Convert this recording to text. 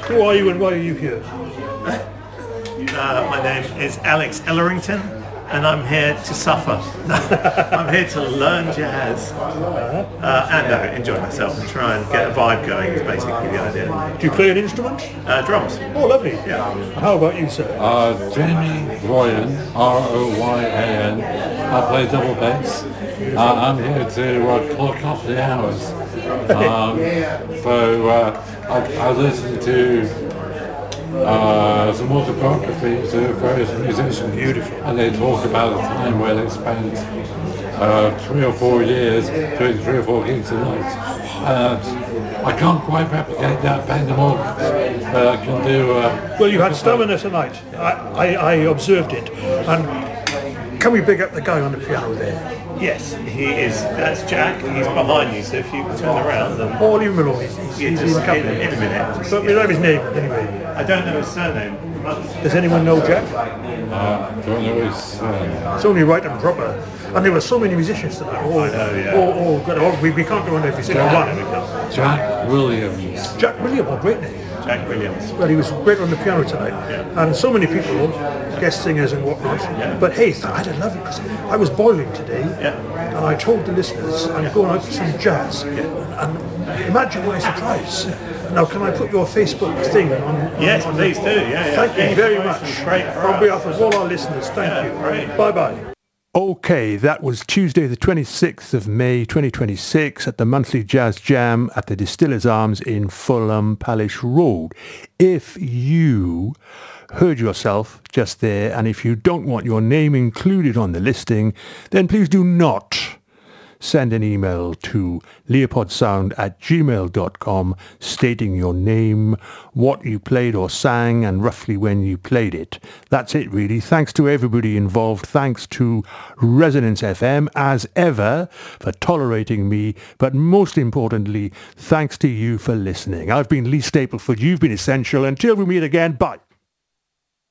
Who are you and why are you here? My name is Alex Ellerington, and I'm here to suffer. I'm here to learn jazz and enjoy myself and try and get a vibe going is basically the idea. Do you play an instrument? Drums. Oh, lovely. Yeah. How about you, sir? Jamie Royan, Royan. I play double bass. I'm here to clock up the hours. I listen to some autobiographies of various musicians. Beautiful. And they talk about a time where they spent 3 or 4 years doing 3 or 4 gigs a night. I can't quite replicate that band of organs, but I can do... Well, you had stamina tonight. I observed it. And can we big up the guy on the piano there? Yes, he is. That's Jack. He's behind you, so if you turn around and... Oh, leave him alone. He's in a couple of a minute. But we know his name, anyway. I don't know his surname. Does anyone know Jack? don't know his... It's only right and proper. And there were so many musicians tonight. We can't go on every single one. Jack Williams. Jack Williams, a great name. Jack Williams. Well, he was great on the piano tonight. Yeah. And so many people, guest singers and whatnot. Yeah. But hey, I had a lovely, because I was boiling today. Yeah. And I told the listeners, I'm going out for some jazz. And imagine my surprise. Now, can I put your Facebook thing on? Yes, please do. Thank you very much. Great On behalf of all our listeners, thank you. Great. Bye-bye. Okay, that was Tuesday the 26th of May 2026 at the monthly Jazz Jam at the Distillers Arms in Fulham Palace Road. If you heard yourself just there and if you don't want your name included on the listing, then please do not send an email to leopoldsound@gmail.com stating your name, what you played or sang, and roughly when you played it. That's it, really. Thanks to everybody involved. Thanks to Resonance FM, as ever, for tolerating me. But most importantly, thanks to you for listening. I've been Lee Stapleford. You've been Essential. Until we meet again, bye.